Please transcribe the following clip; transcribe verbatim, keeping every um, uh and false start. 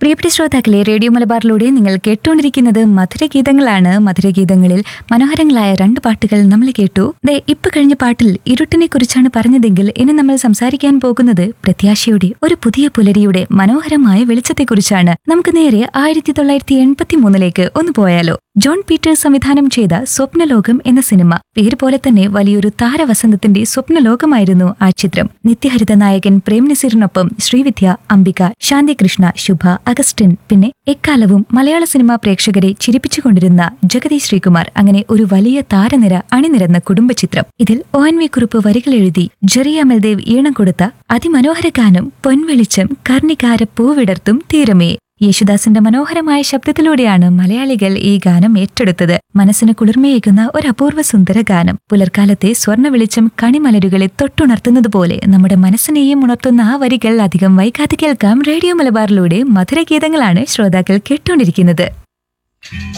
പ്രിയപ്പെട്ട ശ്രോതാക്കളെ, റേഡിയോ മലബാറിലൂടെ നിങ്ങൾ കേട്ടുകൊണ്ടിരിക്കുന്നത് മധുരഗീതങ്ങളാണ്. മധുരഗീതങ്ങളിൽ മനോഹരങ്ങളായ രണ്ട് പാട്ടുകൾ നമ്മൾ കേട്ടു. ദേ ഇപ്പൊ കഴിഞ്ഞ പാട്ടിൽ ഇരുട്ടിനെ കുറിച്ചാണ് പറഞ്ഞതെങ്കിൽ ഇനി നമ്മൾ സംസാരിക്കാൻ പോകുന്നത് പ്രത്യാശയുടെ ഒരു പുതിയ പുലരിയുടെ മനോഹരമായ വെളിച്ചത്തെക്കുറിച്ചാണ്. നമുക്ക് നേരെ ആയിരത്തി തൊള്ളായിരത്തി എൺപത്തി മൂന്നിലേക്ക് ഒന്ന് പോയാലോ. ജോൺ പീറ്റേഴ്സ് സംവിധാനം ചെയ്ത സ്വപ്നലോകം എന്ന സിനിമ പേര് പോലെ തന്നെ വലിയൊരു താരവസന്തത്തിന്റെ സ്വപ്നലോകമായിരുന്നു ആ ചിത്രം. നിത്യഹരിത നായകൻ പ്രേം നസീറിനൊപ്പം ശ്രീവിദ്യ, അംബിക, ശാന്തികൃഷ്ണ, ശുഭ, അഗസ്റ്റിൻ, പിന്നെ എക്കാലവും മലയാള സിനിമാ പ്രേക്ഷകരെ ചിരിപ്പിച്ചുകൊണ്ടിരുന്ന ജഗതി ശ്രീകുമാർ, അങ്ങനെ ഒരു വലിയ താരനിര അണിനിരന്ന കുടുംബചിത്രം. ഇതിൽ ഒ എൻ വി കുറുപ്പ് വരികൾ എഴുതി ജെറി അമൽദേവ് ഈണം കൊടുത്ത അതിമനോഹര ഗാനം പൊൻവെളിച്ചം കർണികാര പൂവിടർത്തും തീരമേ. യേശുദാസിന്റെ മനോഹരമായ ശബ്ദത്തിലൂടെയാണ് മലയാളികൾ ഈ ഗാനം ഏറ്റെടുത്തത്. മനസ്സിന് കുളിർമയേകുന്ന ഒരു അപൂർവ സുന്ദര ഗാനം. പുലർക്കാലത്തെ സ്വർണ്ണ വെളിച്ചം കണിമലരുകളെ തൊട്ടുണർത്തുന്നതുപോലെ നമ്മുടെ മനസ്സിനെയും ഉണർത്തുന്ന ആ വരികൾ അധികം വൈകാതെ കേൾക്കാം. റേഡിയോ മലബാറിലൂടെ മധുരഗീതങ്ങളാണ് ശ്രോതാക്കൾ കേട്ടുകൊണ്ടിരിക്കുന്നത്.